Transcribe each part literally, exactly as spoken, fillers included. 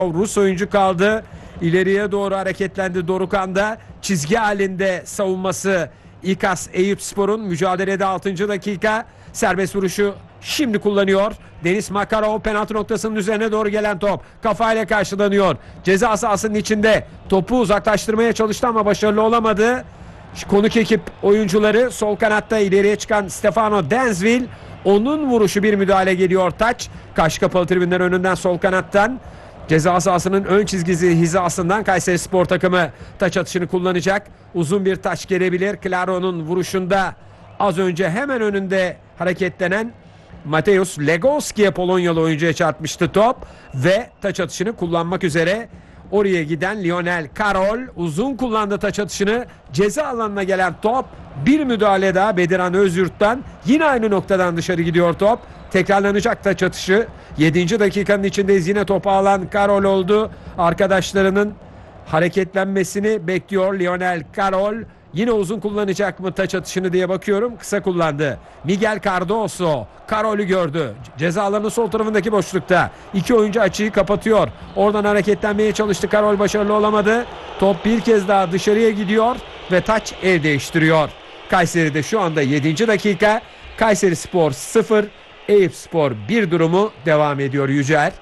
Rus oyuncu kaldı. İleriye doğru hareketlendi Dorukhan da. Çizgi halinde savunması İKAS Eyüpspor'un. Mücadelede altıncı dakika. Serbest vuruşu şimdi kullanıyor. Deniz Makarov, penaltı noktasının üzerine doğru gelen top kafayla karşılanıyor. Ceza sahasının içinde topu uzaklaştırmaya çalıştı ama başarılı olamadı. Konuk ekip oyuncuları sol kanatta ileriye çıkan Stefano Denzville. Onun vuruşu, bir müdahale geliyor, taç. Karşı kapalı tribünler önünden sol kanattan. Ceza sahasının ön çizgisi hizasından Kayserispor takımı taç atışını kullanacak. Uzun bir taç gelebilir. Claro'nun vuruşunda az önce hemen önünde hareketlenen Mateusz Legowski'ye, Polonyalı oyuncuya çarpmıştı top. Ve taç atışını kullanmak üzere oraya giden Lionel Karol uzun kullandı taç atışını. Ceza alanına gelen top, bir müdahale daha Bediran Özyurt'tan. Yine aynı noktadan dışarı gidiyor top. Tekrarlanacak taç atışı. yedinci dakikanın içindeyiz. Yine topu alan Karol oldu. Arkadaşlarının hareketlenmesini bekliyor Lionel Karol. Yine uzun kullanacak mı taç atışını diye bakıyorum. Kısa kullandı. Miguel Cardoso Karol'ü gördü. Ceza alanının sol tarafındaki boşlukta. İki oyuncu açıyı kapatıyor. Oradan hareketlenmeye çalıştı. Karol başarılı olamadı. Top bir kez daha dışarıya gidiyor ve taç el değiştiriyor. Kayseri'de şu anda yedinci dakika. Kayserispor sıfır, Eyüpspor bir durumu devam ediyor Yücel.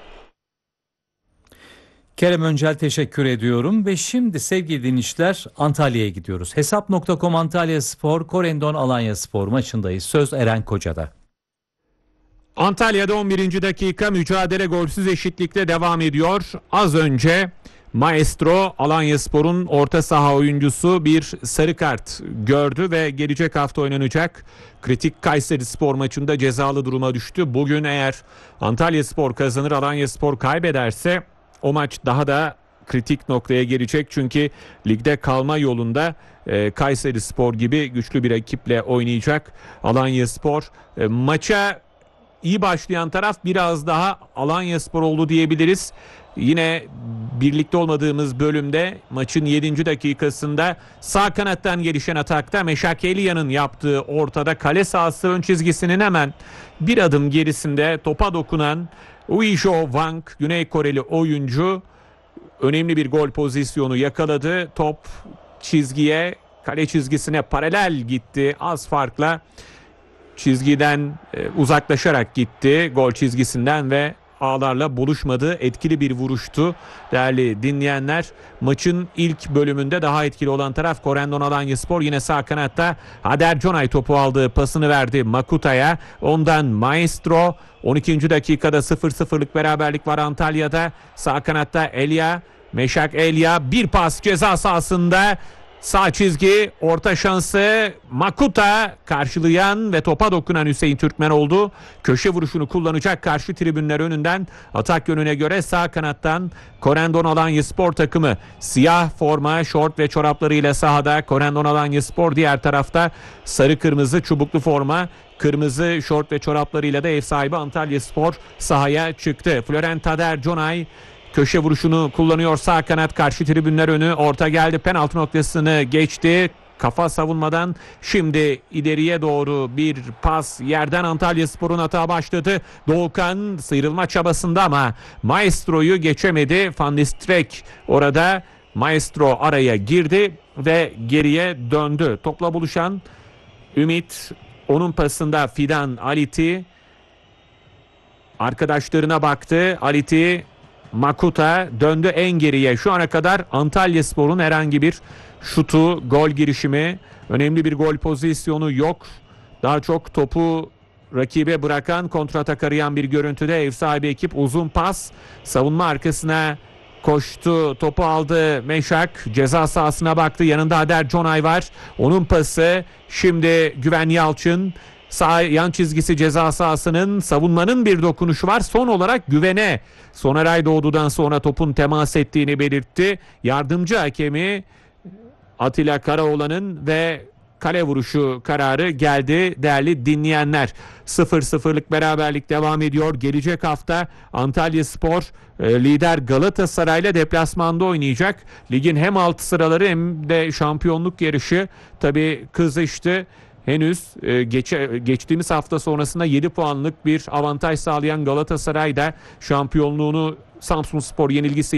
Kerem Öncel teşekkür ediyorum ve şimdi sevgili dinleyiciler Antalya'ya gidiyoruz. Hesap nokta com Antalyaspor, Corendon Alanyaspor maçındayız. Söz Eren Koca'da. Antalya'da on birinci dakika, mücadele golsüz eşitlikle devam ediyor. Az önce Maestro, Alanyaspor'un orta saha oyuncusu, bir sarı kart gördü ve gelecek hafta oynanacak kritik Kayserispor maçında cezalı duruma düştü. Bugün eğer Antalyaspor kazanır, Alanyaspor kaybederse o maç daha da kritik noktaya gelecek. Çünkü ligde kalma yolunda e, Kayserispor gibi güçlü bir ekiple oynayacak Alanyaspor. E, maça iyi başlayan taraf biraz daha Alanyaspor oldu diyebiliriz. Yine birlikte olmadığımız bölümde maçın yedinci dakikasında sağ kanattan gelişen atakta Meşak Elya'nın yaptığı ortada kale sahası ön çizgisinin hemen bir adım gerisinde topa dokunan Uijo Wang, Güney Koreli oyuncu, önemli bir gol pozisyonu yakaladı. Top çizgiye, kale çizgisine paralel gitti. Az farkla çizgiden e, uzaklaşarak gitti gol çizgisinden ve ağlarla buluşmadı. Etkili bir vuruştu değerli dinleyenler. Maçın ilk bölümünde daha etkili olan taraf Corendon Alanyaspor. Yine sağ kanatta Hader Conay topu aldı, pasını verdi Makuta'ya. Ondan Maestro. on ikinci dakikada sıfır sıfırlık beraberlik var Antalya'da. Sağ kanatta Elia, Meşak Elia, bir pas ceza sahasında. Sağ çizgi, orta şansı Makuta karşılayan ve topa dokunan Hüseyin Türkmen oldu. Köşe vuruşunu kullanacak karşı tribünler önünden. Atak yönüne göre sağ kanattan Corendon Alanyaspor takımı. Siyah forma, şort ve çoraplarıyla sahada Corendon Alanyaspor, diğer tarafta sarı kırmızı çubuklu forma, kırmızı şort ve çoraplarıyla da ev sahibi Antalyaspor sahaya çıktı. Florent Hader Conay köşe vuruşunu kullanıyor sağ kanat, karşı tribünler önü, orta geldi, penaltı noktasını geçti. Kafa savunmadan şimdi ileriye doğru bir pas, yerden Antalyaspor'un hata başladı. Doğukan sıyrılma çabasında ama Maestro'yu geçemedi. Van de Streek orada, Maestro araya girdi ve geriye döndü. Topla buluşan Ümit, onun pasında Fidan Aliti arkadaşlarına baktı. Aliti, Makuta döndü en geriye. Şu ana kadar Antalyaspor'un herhangi bir şutu, gol girişimi, önemli bir gol pozisyonu yok. Daha çok topu rakibe bırakan, kontratak arayan bir görüntüde ev sahibi ekip. Uzun pas, savunma arkasına koştu, topu aldı Meşak, ceza sahasına baktı, yanında Hader Conay var, onun pası şimdi Güven Yalçın. Sağ yan çizgisi ceza sahasının, savunmanın bir dokunuşu var. Son olarak Güven'e Soneray Doğdu'dan sonra topun temas ettiğini belirtti. Yardımcı hakemi Atilla Karaoğlan'ın ve kale vuruşu kararı geldi değerli dinleyenler. sıfır sıfırlık beraberlik devam ediyor. Gelecek hafta Antalyaspor e, lider Galatasaray'la deplasmanda oynayacak. Ligin hem alt sıraları hem de şampiyonluk yarışı tabii kızıştı. Henüz e, geçe, geçtiğimiz hafta sonrasında yedi puanlık bir avantaj sağlayan Galatasaray da şampiyonluğunu Samsunspor yenilgisi